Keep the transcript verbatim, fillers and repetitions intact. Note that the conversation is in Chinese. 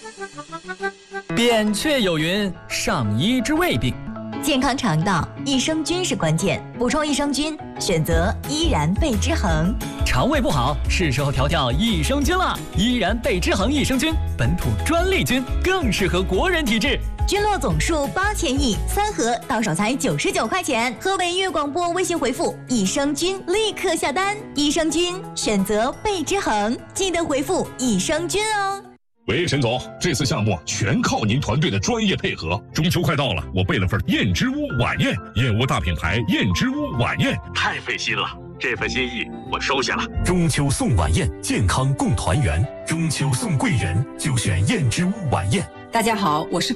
扁鹊有云：上医治未病。 健康肠道，益生菌是关键。补充益生菌，选择依然贝之恒。 肠胃不好，是时候调调益生菌了。依然贝之恒益生菌，本土专利菌，更适合国人体质。 菌落总数八千亿，三盒到手才九十九块钱。河北音乐广播微信回复益生菌，立刻下单。益生菌选择贝之恒，记得回复益生菌哦。 喂，沈总，这次项目全靠您团队的专业配合。中秋快到了，我备了份燕之屋晚宴，燕窝大品牌燕之屋晚宴，太费心了。这份心意我收下了。 中秋送晚宴，健康共团圆。中秋送贵人，就选燕之屋晚宴。 大家好，我是